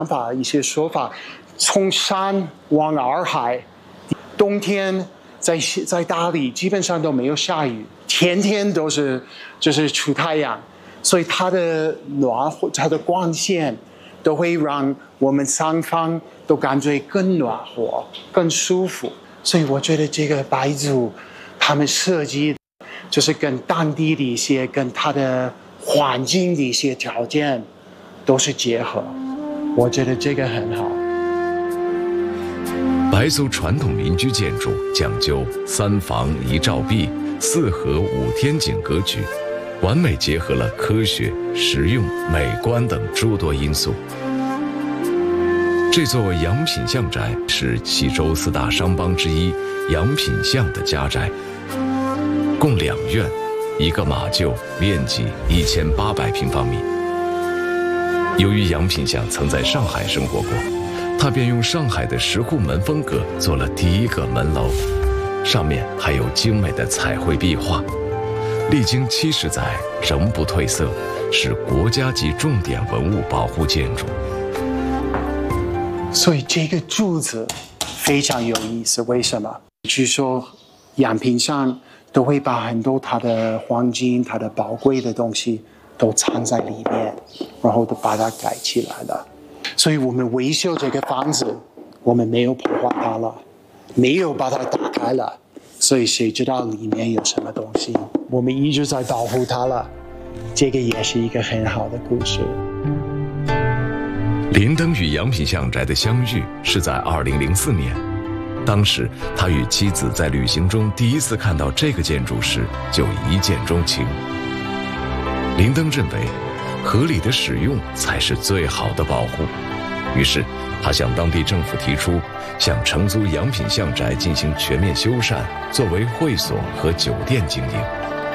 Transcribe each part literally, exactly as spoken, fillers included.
法一些说法，从山往洱海，冬天在在大理基本上都没有下雨，天天都是就是出太阳，所以它的暖和，它的光线都会让我们三方都感觉更暖和、更舒服。所以我觉得这个白族他们设计就是跟当地的一些、跟它的环境的一些条件都是结合，我觉得这个很好。 白族传统民居建筑讲究三房一照壁、四合五天井格局，完美结合了科学、实用、美观等诸多因素。这座阳品巷宅是喜洲四大商帮之一阳品巷的家宅，共两院，一个马厩，面积一千八百平方米。由于阳品巷曾在上海生活过，他便用上海的石户门风格做了第一个门楼，上面还有精美的彩绘壁画，历经七十载仍不褪色，是国家级重点文物保护建筑。 所以这个柱子非常有意思，为什么？据说阳品巷都会把很多它的黄金、它的宝贵的东西都藏在里面，然后都把它改起来了。所以我们维修这个房子，我们没有破坏它了，没有把它打开了，所以谁知道里面有什么东西？我们一直在保护它了，这个也是一个很好的故事。 林登与阳品巷宅的相遇是在二零零四年，当时他与妻子在旅行中第一次看到这个建筑时，就一见钟情。林登认为，合理的使用才是最好的保护，于是他向当地政府提出，向承租阳品巷宅进行全面修缮，作为会所和酒店经营。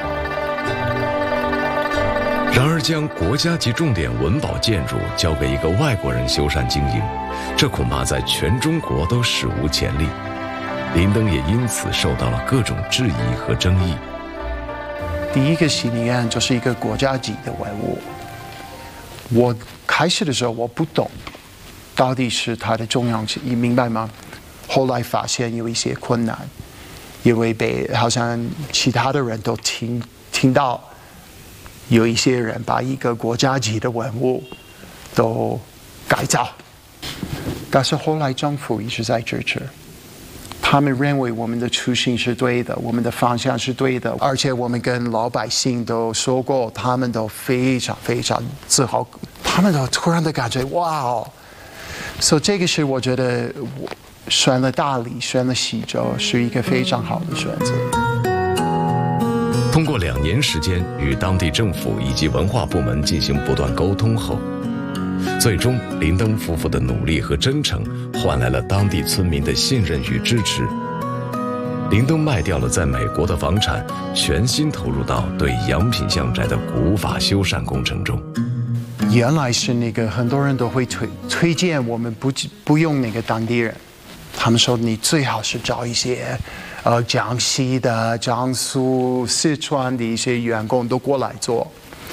然而，将国家级重点文保建筑交给一个外国人修缮经营，这恐怕在全中国都史无前例。林登也因此受到了各种质疑和争议。 第一个喜灵院就是一个国家级的文物，我开始的时候我不懂，到底是它的重要性，你明白吗？后来发现有一些困难，因为被好像其他的人都听听到。有一些人把一个国家级的文物都改造，但是后来政府一直在支持，他们认为我们的初心是对的，我们的方向是对的，而且我们跟老百姓都说过，他们都非常非常自豪，他们都突然的感觉哇哦，所以这个是我觉得我选了大理，选了喜洲是一个非常好的选择。 通过两年时间与当地政府以及文化部门进行不断沟通后，最终林登夫妇的努力和真诚换来了当地村民的信任与支持。林登卖掉了在美国的房产，全心投入到对阳品巷宅的古法修缮工程中。 原来是那个很多人都会推推荐我们不不用那个当地人，他们说你最好是找一些呃，江西的、江苏、四川的一些员工都过来做，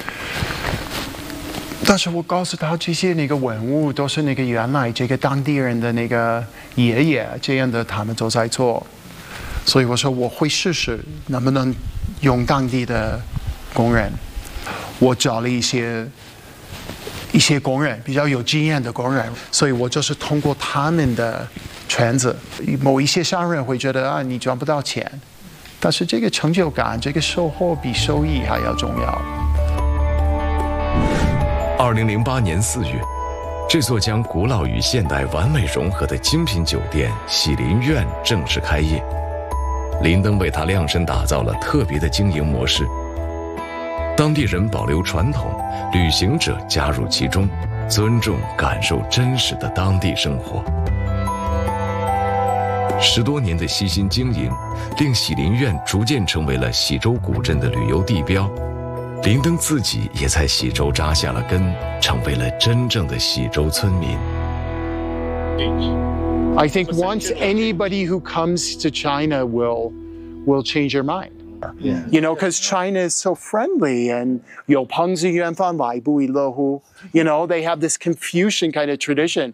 但是我告诉他，这些那个文物都是那个原来这个当地人的那个爷爷这样的，他们都在做，所以我说我会试试能不能用当地的工人，我找了一些一些工人比较有经验的工人，所以我就是通过他们的圈子，某一些商人会觉得啊，你赚不到钱，但是这个成就感，这个收获比收益还要重要。 二零零八年四月，这座将古老与现代完美融合的精品酒店喜林苑正式开业。林登为它量身打造了特别的经营模式，当地人保留传统，旅行者加入其中，尊重感受真实的当地生活。十多年的悉心经营，令喜林苑逐渐成为了喜洲古镇的旅游地标。林登自己也在喜洲扎下了根，成为了真正的喜洲村民。 I think once anybody who comes to China will will change your mind. Yeah. You know, because China is so friendly and 有朋自远方来不亦乐乎. You know, they have this Confucian kind of tradition.